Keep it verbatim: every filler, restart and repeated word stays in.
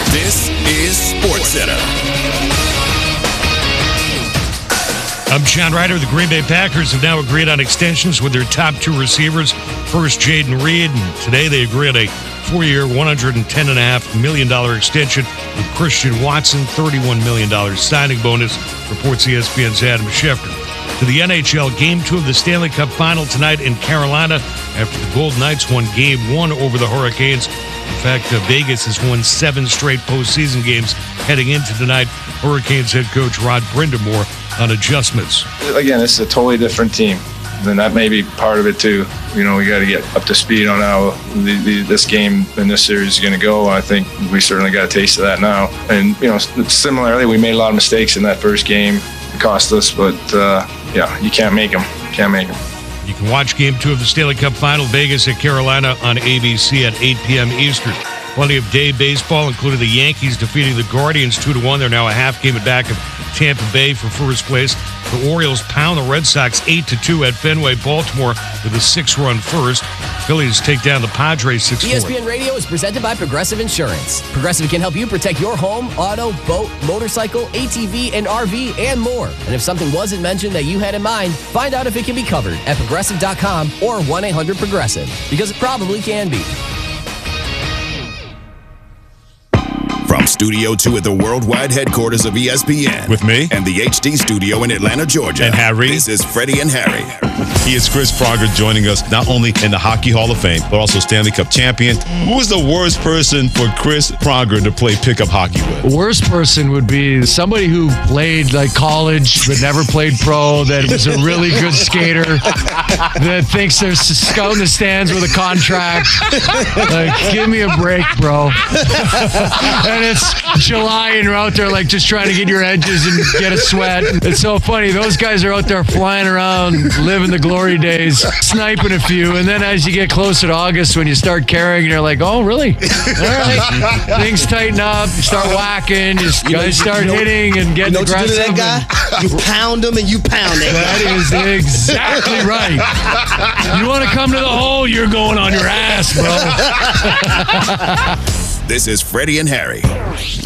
This is SportsCenter. I'm John Ryder. The Green Bay Packers have now agreed on extensions with their top two receivers. First, Jaden Reed, and today they agreed on a four-year, one hundred ten point five million dollars extension with Christian Watson, thirty-one million dollars signing bonus, reports E S P N's Adam Schefter. To the N H L, Game two of the Stanley Cup Final tonight in Carolina after the Golden Knights won Game one over the Hurricanes. In fact, uh, Vegas has won seven straight postseason games heading into tonight. Hurricanes head coach Rod Brind'Amour on adjustments. Again, this is a totally different team. And that may be part of it too. You know, we got to get up to speed on how the, the, this game and this series is going to go. I think we certainly got a taste of that now. And, you know, similarly, we made a lot of mistakes in that first game. It cost us, but, uh, yeah, you can't make them. You can't make them. You can watch Game two of the Stanley Cup Final, Vegas at Carolina, on A B C at eight p.m. Eastern. Plenty of day baseball, including the Yankees defeating the Guardians two to one. They're now a half game back of Tampa Bay for first place. The Orioles pound the Red Sox eight to two at Fenway. Baltimore with a six-run first. Phillies take down the Padres six four. E S P N Radio is presented by Progressive Insurance. Progressive can help you protect your home, auto, boat, motorcycle, A T V, and R V, and more. And if something wasn't mentioned that you had in mind, find out if it can be covered at progressive dot com or one eight hundred progressive, because it probably can be. From Studio two at the worldwide headquarters of E S P N. With me. And the H D studio in Atlanta, Georgia. And Harry. This is Freddie and Harry. He is Chris Pronger, joining us not only in the Hockey Hall of Fame, but also Stanley Cup champion. Who is the worst person for Chris Pronger to play pickup hockey with? Worst person would be somebody who played like college but never played pro, that was a really good skater, that thinks they're scouting the stands with a contract. Like, give me a break, bro. And it's July and you're out there like just trying to get your edges and get a sweat. It's so funny. Those guys are out there flying around, living the glory days, sniping a few. And then as you get closer to August, when you start carrying, you're like, oh, really? All right. Things tighten up. You start whacking. You You know, guys start you know, hitting and getting you know what you do aggressive. to that guy? You pound him and you pound that That guy. is exactly right. You want to come to the hole, you're going on your ass, bro. This is Freddie and Harry.